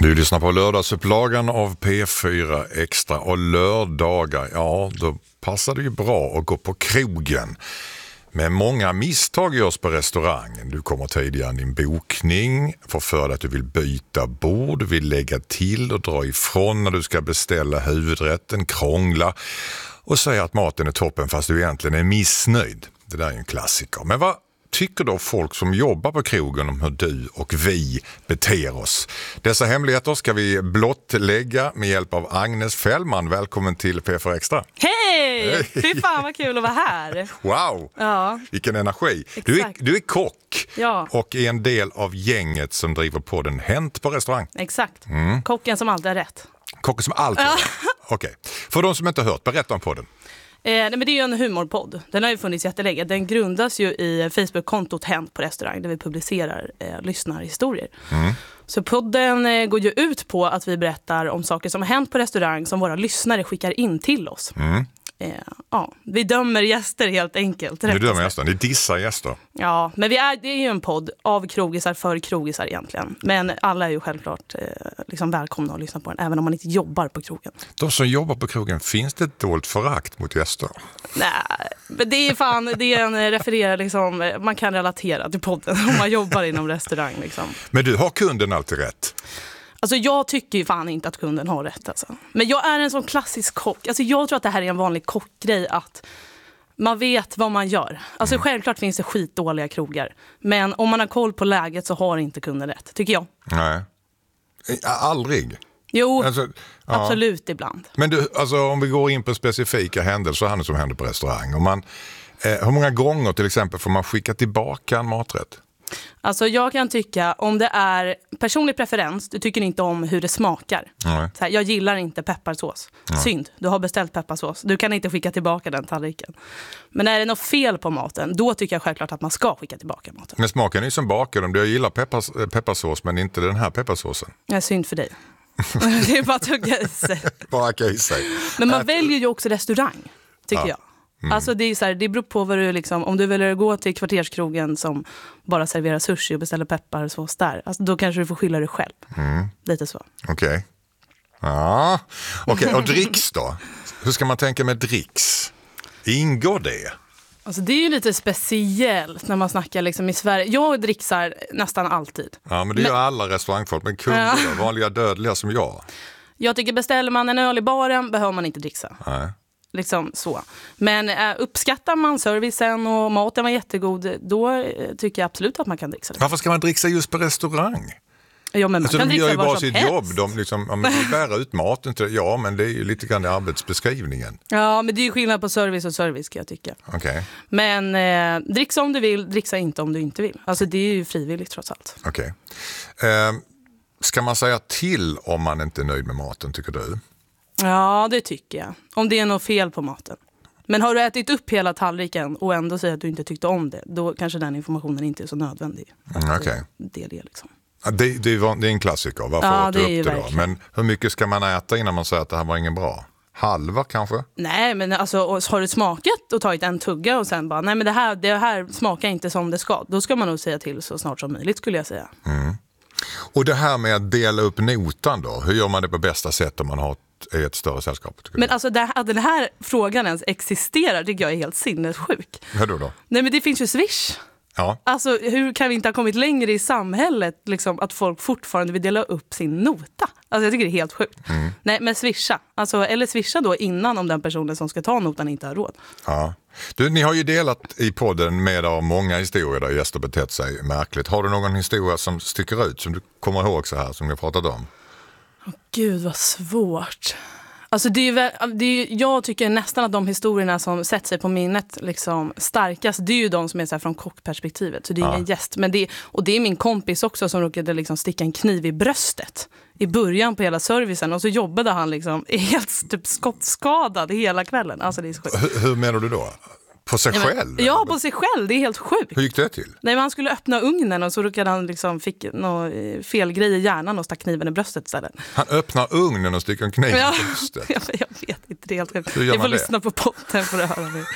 Du lyssnar på lördagsupplagan av P4 Extra och lördagar, ja då passar det ju bra att gå på krogen. Men många misstag görs på restaurangen. Du kommer tidigare än din bokning, får för dig att du vill byta bord, du vill lägga till och dra ifrån när du ska beställa huvudrätten, krångla och säga att maten är toppen fast du egentligen är missnöjd. Det där är en klassiker. Men vad tycker då folk som jobbar på krogen om hur du och vi beter oss? Dessa hemligheter ska vi blottlägga med hjälp av Agnes Fällman. Välkommen till P4 Extra. Hej! Fy fan vad kul att vara här. Wow, ja. Vilken energi. Exakt. Du är kock ja. och är en del av gänget som driver på den Hänt på restaurang. Exakt, kocken som alltid är rätt. Kocken som alltid är rätt. Okej. För de som inte har hört, berätta om podden. Men det är ju en humorpodd. Den har ju funnits jättelänge. Den grundas ju i Facebook-kontot Hänt på restaurang där vi publicerar lyssnarhistorier. Så podden går ju ut på att vi berättar om saker som har hänt på restaurang som våra lyssnare skickar in till oss. Vi dömer gäster helt enkelt. Ni dömer gäster, ni dissar gäster. Ja, men det är ju en podd av krogisar för krogisar egentligen. Men alla är ju självklart liksom välkomna att lyssna på den, även om man inte jobbar på krogen. De som jobbar på krogen, finns det ett dolt förakt mot gäster? Nej, men det är en refererar liksom, man kan relatera till podden om man jobbar inom restaurang liksom. Men du, har kunden alltid rätt? Alltså jag tycker ju fan inte att kunden har rätt alltså. Men jag är en sån klassisk kock. Alltså jag tror att det här är en vanlig kockgrej att man vet vad man gör. Alltså självklart finns det skitdåliga krogar. Men om man har koll på läget så har inte kunden rätt, tycker jag. Nej, aldrig. Jo, alltså, absolut ibland. Men du, alltså om vi går in på specifika händelser som händer på restaurang. Om man, hur många gånger till exempel får man skicka tillbaka en maträtt? Alltså jag kan tycka, om det är personlig preferens, du tycker inte om hur det smakar. Så här, jag gillar inte pepparsås. Synd, du har beställt pepparsås. Du kan inte skicka tillbaka den tallriken. Men är det något fel på maten, då tycker jag självklart att man ska skicka tillbaka maten. Men smaken är ju som bakar. Jag gillar pepparsås men inte den här pepparsåsen. Ja, synd för dig. Det är bara att tugga i sig. Bara i sig. Men man väljer ju också restaurang, tycker jag. Alltså det är så här, det beror på vad du liksom, om du väljer att gå till kvarterskrogen som bara serverar sushi och beställer pepparsås där, alltså då kanske du får skylla dig själv. Lite så. Okej. Ja. Okej, och dricks då? Hur ska man tänka med dricks? Ingår det? Alltså det är ju lite speciellt när man snackar liksom i Sverige. Jag dricksar nästan alltid. Ja, men det gör alla restaurangfolk. Men kunder, vanliga dödliga som jag. Jag tycker beställer man en öl i baren behöver man inte dricksa. Nej. Liksom så. Men uppskattar man servicen och maten var jättegod, då tycker jag absolut att man kan dricksa det. Varför ska man dricksa just på restaurang? Ja, men man alltså, kan de dricksa gör ju var bara som sitt helst. jobb. De liksom, bära ut maten till, ja, men det är ju lite grann i arbetsbeskrivningen. Ja, men det är ju skillnad på service och service, kan jag tycka. Okay. Men dricksa om du vill, dricksa inte om du inte vill. Alltså det är ju frivilligt trots allt. Okej. Ska man säga till om man inte är nöjd med maten, tycker du? Ja, det tycker jag. Om det är något fel på maten. Men har du ätit upp hela tallriken och ändå säger att du inte tyckte om det, då kanske den informationen inte är så nödvändig. Okej. Det är det liksom. Det är en klassiker. Varför åt du upp det då? Verkligen. Men hur mycket ska man äta innan man säger att det här var ingen bra? Halva kanske? Nej, men alltså, har du smakat och tagit en tugga och sen bara, nej men det här smakar inte som det ska. Då ska man nog säga till så snart som möjligt, skulle jag säga. Och det här med att dela upp notan då, hur gör man det på bästa sätt om man har ett större sällskap? Men alltså att den här frågan ens existerar tycker jag är helt sinnessjuk. Hur då? Nej, men det finns ju Swish. Ja. Alltså hur kan vi inte ha kommit längre i samhället liksom, att folk fortfarande vill dela upp sin nota? Alltså jag tycker det är helt sjukt. Nej, men swisha. Alltså, eller swisha då innan om den personen som ska ta notan inte har råd. Ja. Du, ni har ju delat i podden med av många historier där gäster betett sig märkligt. Har du någon historia som sticker ut som du kommer ihåg så här som vi har pratat om? Gud vad svårt. Alltså jag tycker nästan att de historierna som sätter sig på minnet liksom starkast, det är ju de som är så här från kockperspektivet. Så det är ingen gäst. Men det är min kompis också som råkade liksom sticka en kniv i bröstet i början på hela servicen. Och så jobbade han liksom helt typ skottskadad hela kvällen. Alltså det är så sjukt. Hur menar du då? På sig själv? Ja, på sig själv. Det är helt sjukt. Hur gick det till? Nej, men han skulle öppna ugnen och så råkade han liksom fick någon fel grej i hjärnan och stack kniven i bröstet istället. Han öppnar ugnen och sticker en kniv i bröstet? Jag vet inte, det är helt sjukt. Hur gör Jag man får det? lyssna på podden för att höra det.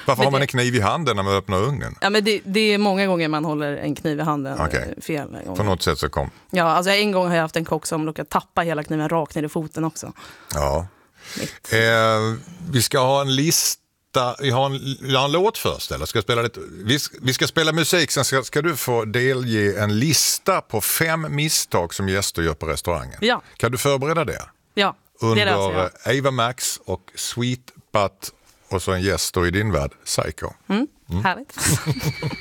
Varför har man en kniv i handen när man öppnar ugnen? Ja, men det är många gånger man håller en kniv i handen fel gånger. På något sätt så kom. Ja, alltså en gång har jag haft en kock som råkade tappa hela kniven rakt ner i foten också. Ja. Vi ska ha en lista. Vi har en låt först, eller ska spela lite? Vi ska spela musik, sen ska du få delge en lista på 5 misstag som gäster gör på restaurangen. Ja. Kan du förbereda det? Ja, under Ava Max och Sweet Butt och så en gäst då i din värld, Psycho. Härligt.